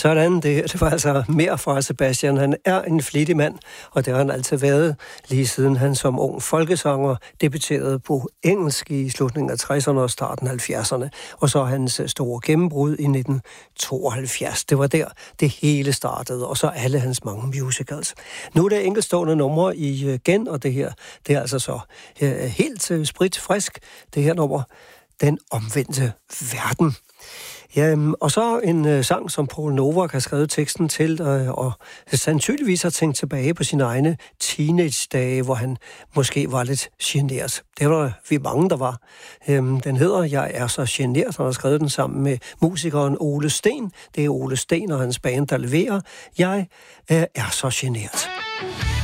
Sådan, det var altså mere fra Sebastian. Han er en flittig mand, og det har han altid været, lige siden han som ung folkesanger debuterede på engelsk i slutningen af 60'erne og starten af 70'erne, og så hans store gennembrud i 1972. Det var der, det hele startede, og så alle hans mange musicals. Nu er det enkeltstående numre igen, og det her, det er altså så helt spritfrisk, det her nummer, Den omvendte verden. Ja, og så en sang, som Paul Novak har skrevet teksten til, og sandsynligvis har tænkt tilbage på sine egne teenage-dage, hvor han måske var lidt genert. Det var vi mange, der var. Den hedder Jeg er så genert, og har skrevet den sammen med musikeren Ole Sten. Det er Ole Sten og hans band, der leverer Jeg er så genert.